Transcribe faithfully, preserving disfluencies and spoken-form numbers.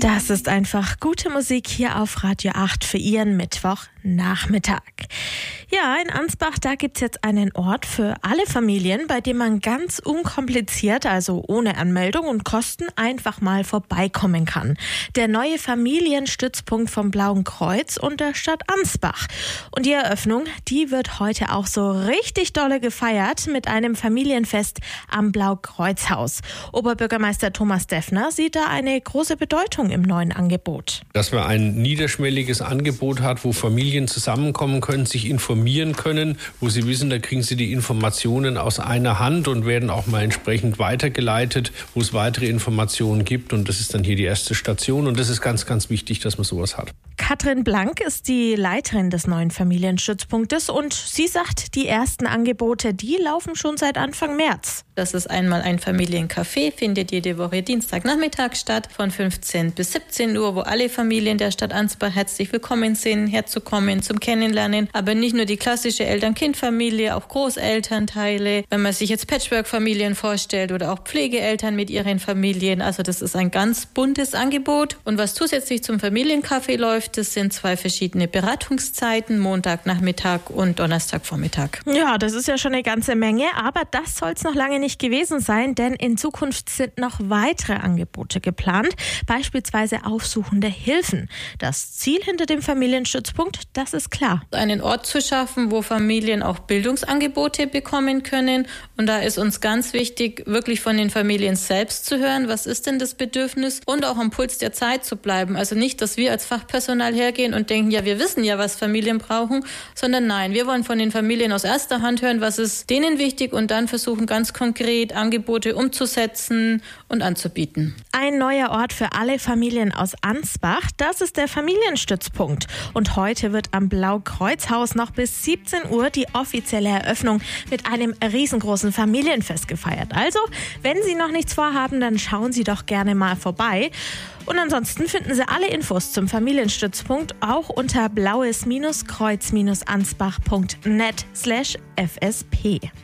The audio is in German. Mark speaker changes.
Speaker 1: Das ist einfach gute Musik hier auf Radio acht für Ihren Mittwochnachmittag. Ja, in Ansbach, da gibt es jetzt einen Ort für alle Familien, bei dem man ganz unkompliziert, also ohne Anmeldung und Kosten, einfach mal vorbeikommen kann. Der neue Familienstützpunkt vom Blauen Kreuz und der Stadt Ansbach. Und die Eröffnung, die wird heute auch so richtig dolle gefeiert mit einem Familienfest am Blaukreuzhaus. Oberbürgermeister Thomas Deffner sieht da eine große Bedeutung im neuen Angebot.
Speaker 2: Dass man ein niederschwelliges Angebot hat, wo Familien zusammenkommen können, sich informieren können, wo sie wissen, da kriegen sie die Informationen aus einer Hand und werden auch mal entsprechend weitergeleitet, wo es weitere Informationen gibt. Und das ist dann hier die erste Station. Und das ist ganz, ganz wichtig, dass man sowas hat.
Speaker 1: Katrin Blank ist die Leiterin des neuen Familienstützpunktes und sie sagt, die ersten Angebote, die laufen schon seit Anfang März.
Speaker 3: Das ist einmal ein Familiencafé, findet jede Woche Dienstagnachmittag statt, von fünfzehn bis siebzehn Uhr, wo alle Familien der Stadt Ansbach herzlich willkommen sind, herzukommen, zum Kennenlernen. Aber nicht nur die klassische Eltern-Kind-Familie, auch Großelternteile, wenn man sich jetzt Patchwork-Familien vorstellt oder auch Pflegeeltern mit ihren Familien. Also das ist ein ganz buntes Angebot. Und was zusätzlich zum Familiencafé läuft, das sind zwei verschiedene Beratungszeiten, Montagnachmittag und Donnerstagvormittag.
Speaker 1: Ja, das ist ja schon eine ganze Menge, aber das soll es noch lange nicht gewesen sein, denn in Zukunft sind noch weitere Angebote geplant, beispielsweise aufsuchende Hilfen. Das Ziel hinter dem Familienstützpunkt, das ist klar.
Speaker 3: Einen Ort zu schaffen, wo Familien auch Bildungsangebote bekommen können. Und da ist uns ganz wichtig, wirklich von den Familien selbst zu hören, was ist denn das Bedürfnis und auch am Puls der Zeit zu bleiben. Also nicht, dass wir als Fachpersonal hergehen und denken, ja, wir wissen ja, was Familien brauchen, sondern nein, wir wollen von den Familien aus erster Hand hören, was ist denen wichtig und dann versuchen ganz konkret Angebote umzusetzen und anzubieten.
Speaker 1: Ein neuer Ort für alle Familien aus Ansbach, das ist der Familienstützpunkt. Und heute wird am Blaukreuzhaus noch bis siebzehn Uhr die offizielle Eröffnung mit einem riesengroßen Familienfest gefeiert. Also, wenn Sie noch nichts vorhaben, dann schauen Sie doch gerne mal vorbei. Und ansonsten finden Sie alle Infos zum Familienstützpunkt auch unter blaues-kreuz-ansbach punkt net slash fsp.